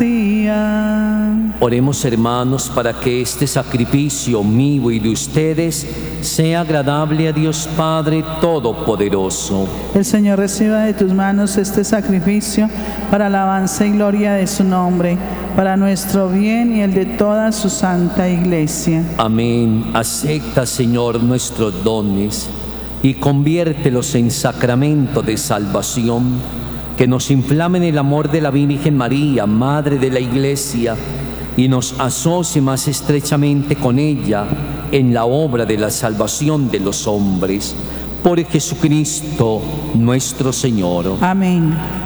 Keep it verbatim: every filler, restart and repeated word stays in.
Eucaristía. Oremos, hermanos, para que este sacrificio mío y de ustedes sea agradable a Dios Padre Todopoderoso. El Señor reciba de tus manos este sacrificio para alabanza y gloria de su nombre, para nuestro bien y el de toda su santa Iglesia. Amén. Acepta, Señor, nuestros dones y conviértelos en sacramento de salvación, que nos inflamen el amor de la Virgen María, Madre de la Iglesia, y nos asocie más estrechamente con ella en la obra de la salvación de los hombres. Por Jesucristo nuestro Señor. Amén.